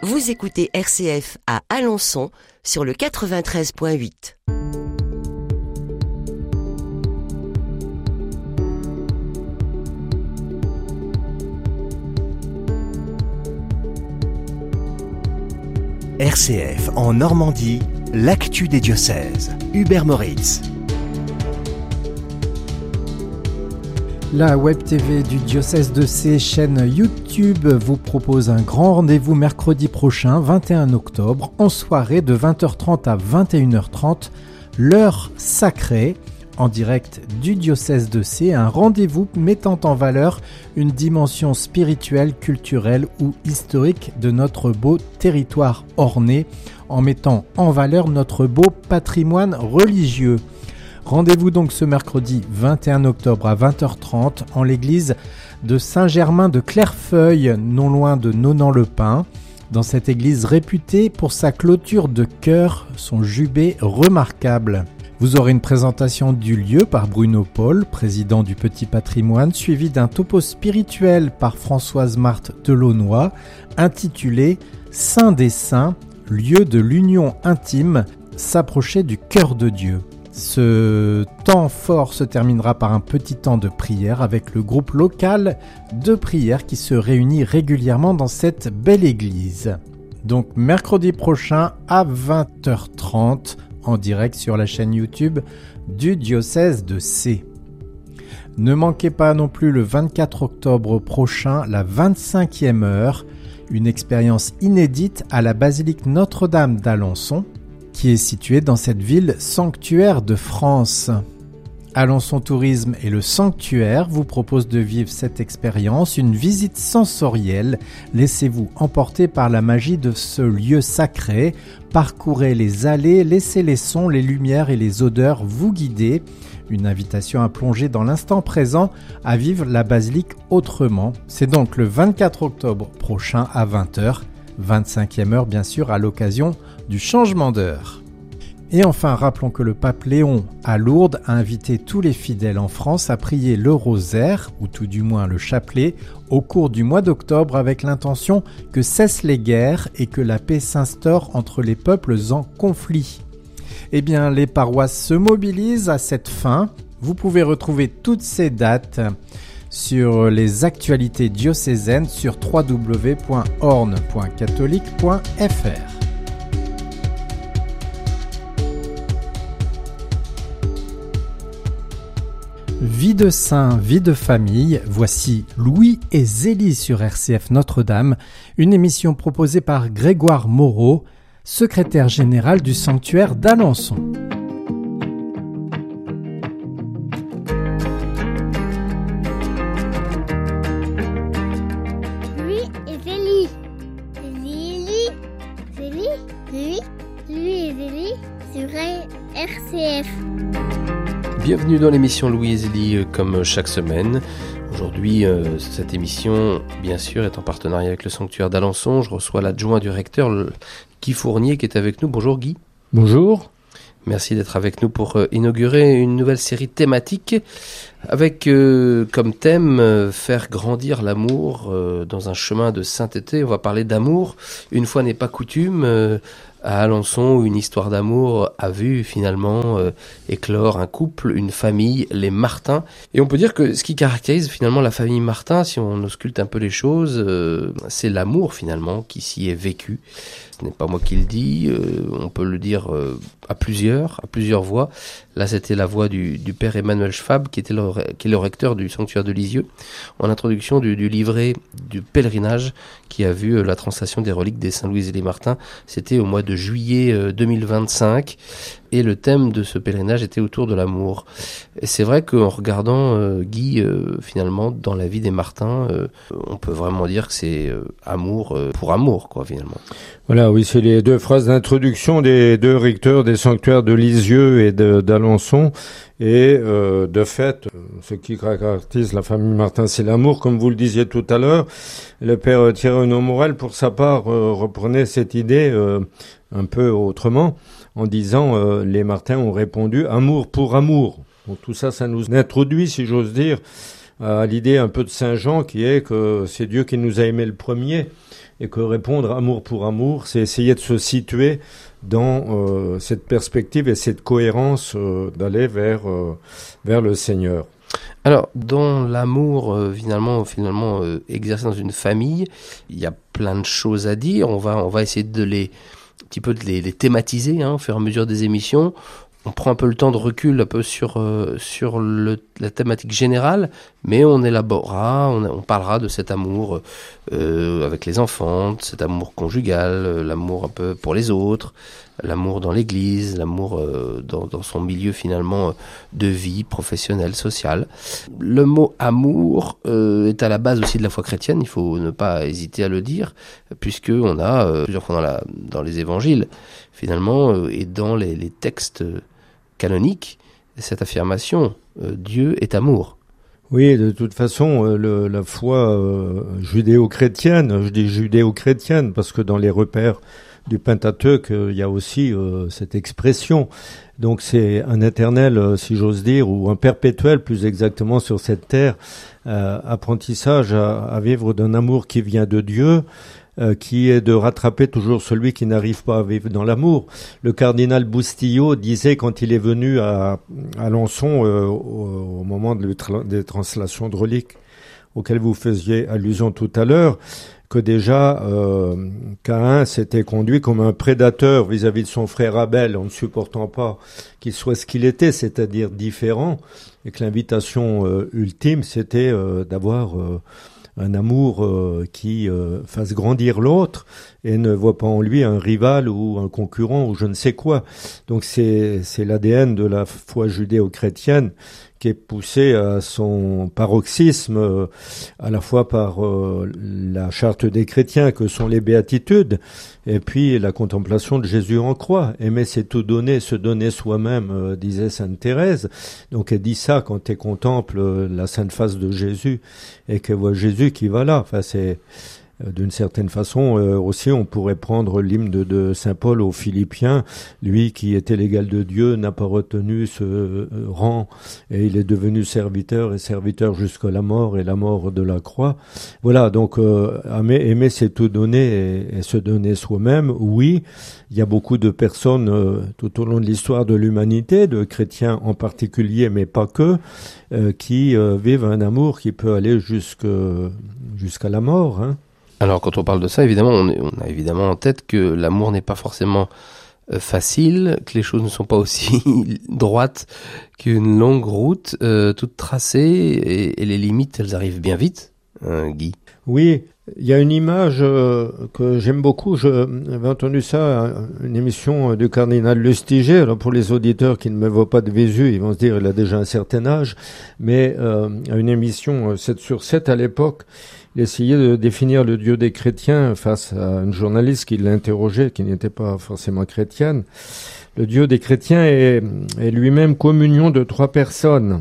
Vous écoutez RCF à Alençon sur le 93.8. RCF en Normandie, l'actu des diocèses. Hubert Moritz. La Web TV du diocèse de Sées, chaîne YouTube, vous propose un grand rendez-vous mercredi prochain, 21 octobre, en soirée de 20h30 à 21h30, l'heure sacrée, en direct du diocèse de Sées, un rendez-vous mettant en valeur une dimension spirituelle, culturelle ou historique de notre beau territoire orné, en mettant en valeur notre beau patrimoine religieux. Rendez-vous donc ce mercredi 21 octobre à 20h30 en l'église de Saint-Germain de Clairefeuille, non loin de Nonant-le-Pin. Dans cette église réputée pour sa clôture de chœur, son jubé remarquable. Vous aurez une présentation du lieu par Bruno Paul, président du Petit Patrimoine, suivi d'un topo spirituel par Françoise Marthe Delaunoy, intitulé « Saint des Saints, lieu de l'union intime, s'approcher du cœur de Dieu ». Ce temps fort se terminera par un petit temps de prière avec le groupe local de prière qui se réunit régulièrement dans cette belle église. Donc mercredi prochain à 20h30 en direct sur la chaîne YouTube du diocèse de Sées. Ne manquez pas non plus le 24 octobre prochain la 25e heure, une expérience inédite à la basilique Notre-Dame d'Alençon, qui est située dans cette ville sanctuaire de France. Alençon Tourisme et le Sanctuaire vous proposent de vivre cette expérience, une visite sensorielle. Laissez-vous emporter par la magie de ce lieu sacré. Parcourez les allées, laissez les sons, les lumières et les odeurs vous guider. Une invitation à plonger dans l'instant présent, à vivre la basilique autrement. C'est donc le 24 octobre prochain à 20h, 25e heure bien sûr à l'occasion du changement d'heure. Et enfin, rappelons que le pape Léon à Lourdes a invité tous les fidèles en France à prier le rosaire, ou tout du moins le chapelet, au cours du mois d'octobre avec l'intention que cessent les guerres et que la paix s'instaure entre les peuples en conflit. Eh bien, les paroisses se mobilisent à cette fin. Vous pouvez retrouver toutes ces dates sur les actualités diocésaines sur www.orne.catholique.fr. Vie de saint, vie de famille, voici Louis et Zélie sur RCF Notre-Dame, une émission proposée par Grégoire Moreau, secrétaire général du sanctuaire d'Alençon. Louis et Zélie. Louis et Zélie sur RCF. Bienvenue dans l'émission Louis et Zélie comme chaque semaine. Aujourd'hui, cette émission, bien sûr, est en partenariat avec le sanctuaire d'Alençon. Je reçois l'adjoint du recteur, Guy Fournier, qui est avec nous. Bonjour Guy. Bonjour. Merci d'être avec nous pour inaugurer une nouvelle série thématique avec comme thème faire grandir l'amour dans un chemin de sainteté. On va parler d'amour. Une fois n'est pas coutume. À Alençon, une histoire d'amour a vu finalement éclore un couple, une famille, les Martin. Et on peut dire que ce qui caractérise finalement la famille Martin, si on ausculte un peu les choses, c'est l'amour finalement qui s'y est vécu. Ce n'est pas moi qui le dis, on peut le dire à plusieurs voix. Là, c'était la voix du père Emmanuel Schwab, qui est le recteur du sanctuaire de Lisieux, en introduction du livret du pèlerinage qui a vu la translation des reliques des Saint-Louis et les Martins. C'était au mois de juillet 2025. Et le thème de ce pèlerinage était autour de l'amour. Et c'est vrai qu'en regardant Guy, finalement, dans la vie des Martins, on peut vraiment dire que c'est amour pour amour, quoi, finalement. Voilà, oui, c'est les deux phrases d'introduction des deux recteurs des sanctuaires de Lisieux et d'Alençon. Et de fait, ce qui caractérise la famille Martin, c'est l'amour, comme vous le disiez tout à l'heure. Le père Thierry Renaud Morel, pour sa part, reprenait cette idée un peu autrement, en disant les Martins ont répondu « amour pour amour ». Donc tout ça, ça nous introduit, si j'ose dire, à l'idée un peu de Saint Jean qui est que c'est Dieu qui nous a aimés le premier et que répondre amour pour amour, c'est essayer de se situer dans cette perspective et cette cohérence d'aller vers le Seigneur. Alors, dans l'amour, finalement exercé dans une famille, il y a plein de choses à dire. On va essayer de les thématiser, au fur et à mesure des émissions. On prend un peu le temps de recul un peu sur la thématique générale, mais on élaborera, on parlera de cet amour avec les enfants, de cet amour conjugal, l'amour un peu pour les autres, l'amour dans l'église, l'amour dans son milieu finalement de vie professionnelle, sociale. Le mot amour est à la base aussi de la foi chrétienne, il faut ne pas hésiter à le dire, puisque on a plusieurs fois dans les évangiles finalement et dans les textes canonique, cette affirmation, Dieu est amour. Oui, de toute façon, la foi judéo-chrétienne, je dis judéo-chrétienne parce que dans les repères du Pentateuque, il y a aussi cette expression. Donc c'est un éternel, si j'ose dire, ou un perpétuel plus exactement sur cette terre, apprentissage à vivre d'un amour qui vient de Dieu, qui est de rattraper toujours celui qui n'arrive pas à vivre dans l'amour. Le cardinal Bustillo disait quand il est venu à Alençon au moment des translations de reliques auxquelles vous faisiez allusion tout à l'heure, que déjà Caïn s'était conduit comme un prédateur vis-à-vis de son frère Abel en ne supportant pas qu'il soit ce qu'il était, c'est-à-dire différent, et que l'invitation ultime c'était d'avoir un amour qui fasse grandir l'autre et ne voit pas en lui un rival ou un concurrent ou je ne sais quoi. Donc c'est l'ADN de la foi judéo-chrétienne qui est poussé à son paroxysme à la fois par la charte des chrétiens que sont les béatitudes et puis la contemplation de Jésus en croix. Aimer c'est tout donner, se donner soi-même, disait Sainte Thérèse. Donc elle dit ça quand elle contemple la sainte face de Jésus et qu'elle voit Jésus qui va là. Enfin c'est d'une certaine façon aussi on pourrait prendre l'hymne de Saint Paul aux Philippiens, lui qui était l'égal de Dieu n'a pas retenu ce rang et il est devenu serviteur et serviteur jusqu'à la mort et la mort de la croix. Voilà, donc aimer c'est tout donner et se donner soi-même. Oui, il y a beaucoup de personnes tout au long de l'histoire de l'humanité, de chrétiens en particulier mais pas que, qui vivent un amour qui peut aller jusqu'à la mort, hein. Alors quand on parle de ça, évidemment, on a évidemment en tête que l'amour n'est pas forcément facile, que les choses ne sont pas aussi droites qu'une longue route, toute tracée, et les limites, elles arrivent bien vite, Guy. Oui, il y a une image que j'aime beaucoup, j'avais entendu ça à une émission du cardinal Lustiger. Alors pour les auditeurs qui ne me voient pas de visu, ils vont se dire il a déjà un certain âge, mais à une émission 7 sur 7 à l'époque, il essayait de définir le Dieu des chrétiens face à une journaliste qui l'interrogeait, qui n'était pas forcément chrétienne. Le Dieu des chrétiens est lui-même communion de 3 personnes.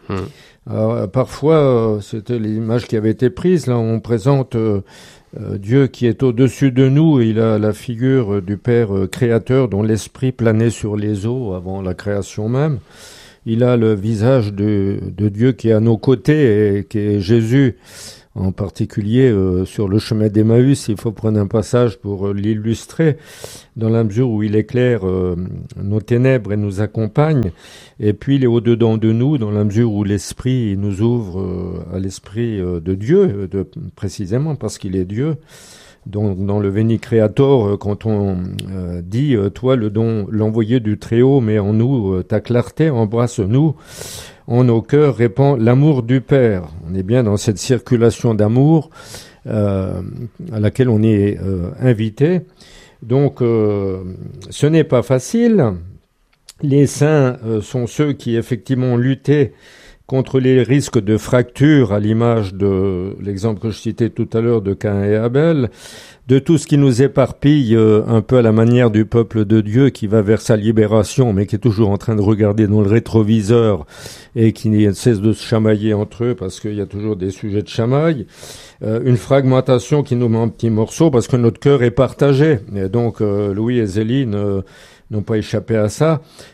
Alors, parfois, c'était l'image qui avait été prise. Là, on présente Dieu qui est au-dessus de nous. Il a la figure du Père créateur dont l'esprit planait sur les eaux avant la création même. Il a le visage de Dieu qui est à nos côtés et qui est Jésus. En particulier sur le chemin d'Emmaüs, il faut prendre un passage pour l'illustrer, dans la mesure où il éclaire nos ténèbres et nous accompagne, et puis il est au-dedans de nous, dans la mesure où l'Esprit nous ouvre à l'Esprit de Dieu, précisément parce qu'il est Dieu. Donc, dans le Veni Creator, quand on dit « Toi, le don, l'envoyé du Très-Haut, mets en nous ta clarté, embrasse-nous », en nos cœurs répand l'amour du Père. On est bien dans cette circulation d'amour à laquelle on est invité. Donc, ce n'est pas facile. Les saints sont ceux qui, effectivement, ont lutté contre les risques de fracture, à l'image de l'exemple que je citais tout à l'heure de Caïn et Abel, de tout ce qui nous éparpille un peu à la manière du peuple de Dieu qui va vers sa libération, mais qui est toujours en train de regarder dans le rétroviseur et qui ne cesse de se chamailler entre eux parce qu'il y a toujours des sujets de chamaille. Une fragmentation qui nous met en petits morceaux parce que notre cœur est partagé. Et donc Louis et Zélie n'ont pas échappé à ça.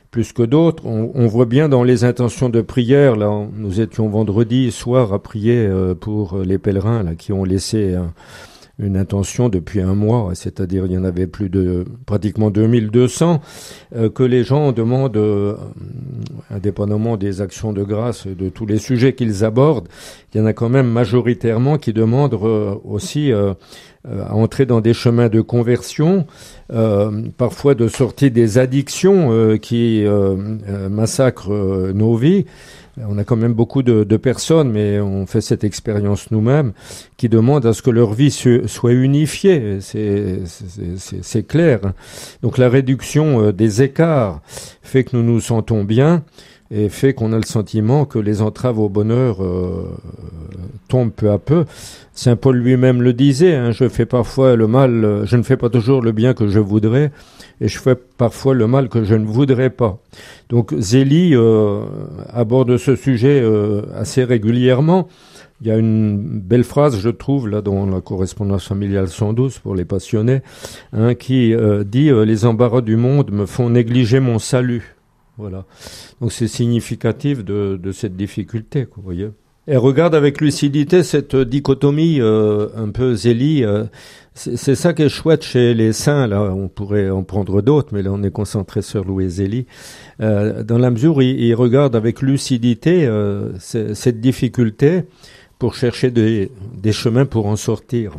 plus que d'autres. On voit bien dans les intentions de prière, là, nous étions vendredi soir à prier pour les pèlerins là, qui ont laissé une intention depuis un mois, c'est-à-dire il y en avait plus de pratiquement 2200, que les gens demandent, indépendamment des actions de grâce, de tous les sujets qu'ils abordent, il y en a quand même majoritairement qui demandent aussi à entrer dans des chemins de conversion, parfois de sortie des addictions qui massacrent nos vies. On a quand même beaucoup de personnes, mais on fait cette expérience nous-mêmes, qui demandent à ce que leur vie soit unifiée. C'est clair. Donc la réduction des écarts fait que nous nous sentons bien et fait qu'on a le sentiment que les entraves au bonheur tombent peu à peu. Saint Paul lui-même le disait, je fais parfois le mal, je ne fais pas toujours le bien que je voudrais, et je fais parfois le mal que je ne voudrais pas. Donc Zélie aborde ce sujet assez régulièrement. Il y a une belle phrase, je trouve, là dans la correspondance familiale 112 pour les passionnés, qui dit « Les embarras du monde me font négliger mon salut ». Voilà. Donc c'est significatif de cette difficulté, vous voyez. Elle regarde avec lucidité cette dichotomie un peu Zélie. C'est ça qui est chouette chez les saints. Là, on pourrait en prendre d'autres, mais là on est concentré sur Louis Zélie. Dans la mesure où il regarde avec lucidité cette difficulté pour chercher des chemins pour en sortir.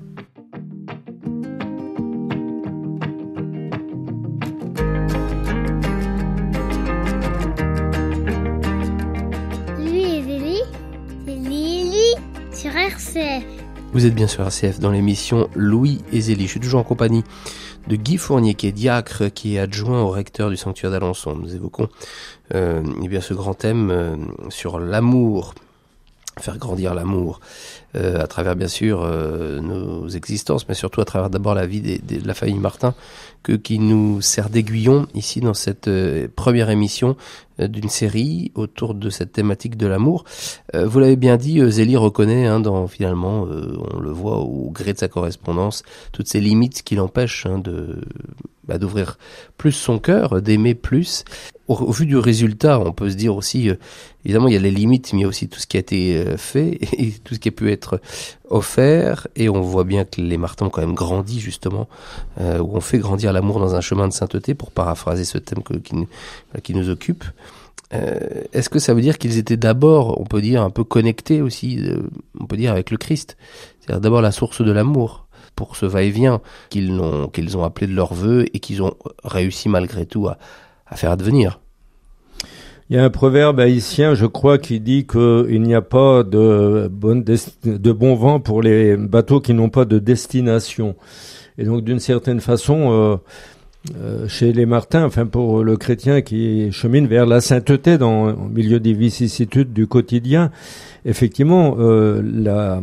Vous êtes bien sur RCF dans l'émission Louis et Zélie. Je suis toujours en compagnie de Guy Fournier, qui est diacre, qui est adjoint au recteur du sanctuaire d'Alençon. Nous évoquons bien ce grand thème sur l'amour, faire grandir l'amour, à travers bien sûr nos existences, mais surtout à travers d'abord la vie de la famille Martin, qui nous sert d'aiguillon ici dans cette première émission d'une série autour de cette thématique de l'amour. Vous l'avez bien dit, Zélie reconnaît, finalement, on le voit au gré de sa correspondance, toutes ces limites qui l'empêchent d'ouvrir plus son cœur, d'aimer plus. Au vu du résultat, on peut se dire aussi, évidemment, il y a les limites, mais il y a aussi tout ce qui a été fait et tout ce qui a pu être offert. Et on voit bien que les Martins ont quand même grandi, justement, où on fait grandir l'amour dans un chemin de sainteté, pour paraphraser ce thème qui nous occupe. Est-ce que ça veut dire qu'ils étaient d'abord, on peut dire, un peu connectés aussi, on peut dire, avec le Christ? C'est-à-dire d'abord la source de l'amour, pour ce va-et-vient qu'ils ont appelé de leur vœu et qu'ils ont réussi malgré tout à faire advenir. Il y a un proverbe haïtien, je crois, qui dit qu'il n'y a pas de bon vent pour les bateaux qui n'ont pas de destination. Et donc, d'une certaine façon, chez les Martins, pour le chrétien qui chemine vers la sainteté au milieu des vicissitudes du quotidien, effectivement, la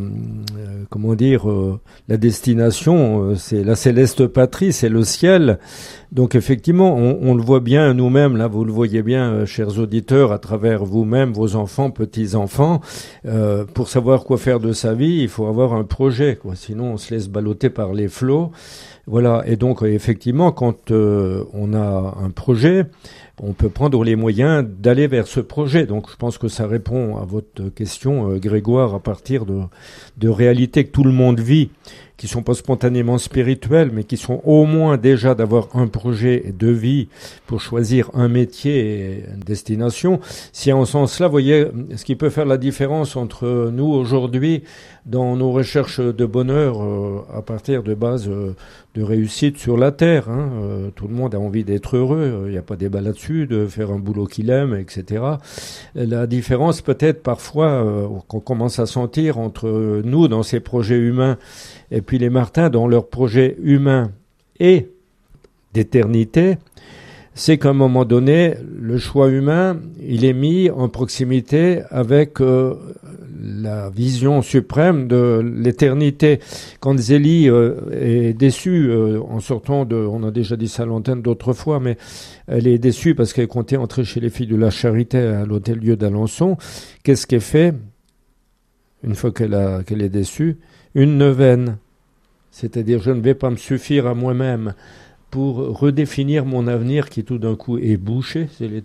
destination, c'est la céleste patrie, c'est le ciel. Donc effectivement, on le voit bien nous-mêmes, là vous le voyez bien, chers auditeurs, à travers vous-même, vos enfants, petits-enfants. Pour savoir quoi faire de sa vie, il faut avoir un projet, sinon on se laisse balloter par les flots. Voilà, et donc effectivement, quand on a un projet, on peut prendre les moyens d'aller vers ce projet. Donc je pense que ça répond à votre question, Grégoire, à partir de réalités que tout le monde vit, qui sont pas spontanément spirituelles, mais qui sont au moins déjà d'avoir un projet de vie pour choisir un métier et une destination. Si en ce sens-là, vous voyez, ce qui peut faire la différence entre nous aujourd'hui dans nos recherches de bonheur à partir de bases de réussite sur la terre. Tout le monde a envie d'être heureux, il n'y a pas débat là-dessus, de faire un boulot qu'il aime, etc. La différence peut-être parfois qu'on commence à sentir entre nous dans ces projets humains et puis les Martins dans leurs projets humains et d'éternité, c'est qu'à un moment donné, le choix humain, il est mis en proximité avec la vision suprême de l'éternité. Quand Zélie est déçue en sortant on a déjà dit ça à l'antenne d'autres fois, mais elle est déçue parce qu'elle comptait entrer chez les filles de la Charité à l'Hôtel-Dieu d'Alençon. Qu'est-ce qu'elle fait une fois qu'elle est déçue? Une neuvaine. C'est-à-dire, je ne vais pas me suffire à moi-même pour redéfinir mon avenir qui tout d'un coup est bouché, c'est